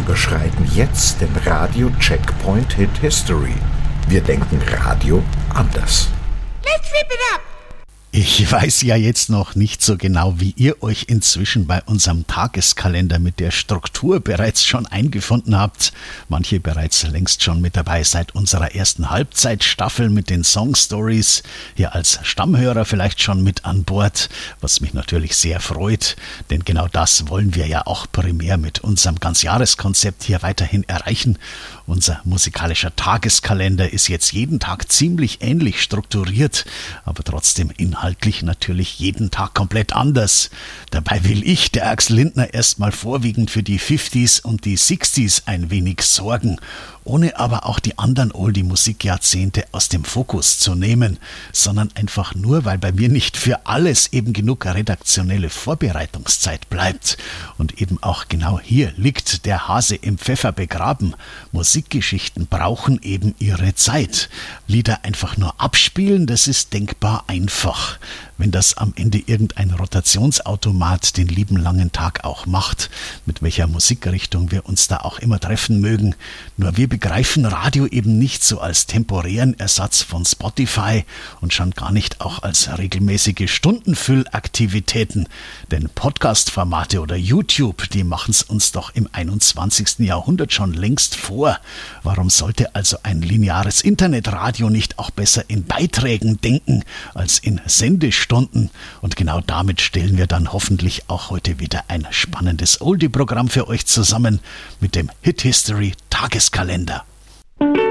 überschreiten jetzt den Radio-Checkpoint Hit History. Wir denken Radio anders. Let's rip it up! Ich weiß ja jetzt noch nicht so genau, wie ihr euch inzwischen bei unserem Tageskalender mit der Struktur bereits schon eingefunden habt. Manche bereits längst schon mit dabei seit unserer ersten Halbzeitstaffel mit den Songstories. Hier als Stammhörer vielleicht schon mit an Bord, was mich natürlich sehr freut. Denn genau das wollen wir ja auch primär mit unserem Ganzjahreskonzept hier weiterhin erreichen. Unser musikalischer Tageskalender ist jetzt jeden Tag ziemlich ähnlich strukturiert, aber trotzdem inhaltlich natürlich jeden Tag komplett anders. Dabei will ich, der Axel Lindner, erstmal vorwiegend für die 50s und die 60s ein wenig sorgen, ohne aber auch die anderen Oldie-Musikjahrzehnte aus dem Fokus zu nehmen, sondern einfach nur, weil bei mir nicht für alles eben genug redaktionelle Vorbereitungszeit bleibt. Und eben auch genau hier liegt der Hase im Pfeffer begraben. Musikgeschichten brauchen eben ihre Zeit. Lieder einfach nur abspielen, das ist denkbar einfach. Wenn das am Ende irgendein Rotationsautomat den lieben langen Tag auch macht, mit welcher Musikrichtung wir uns da auch immer treffen mögen. Nur wir begreifen Radio eben nicht so als temporären Ersatz von Spotify und schon gar nicht auch als regelmäßige Stundenfüllaktivitäten. Denn Podcast-Formate oder YouTube, die machen es uns doch im 21. Jahrhundert schon längst vor. Warum sollte also ein lineares Internetradio nicht auch besser in Beiträgen denken als in Sendestunden? Und genau damit stellen wir dann hoffentlich auch heute wieder ein spannendes Oldie-Programm für euch zusammen mit dem Hit History Tageskalender.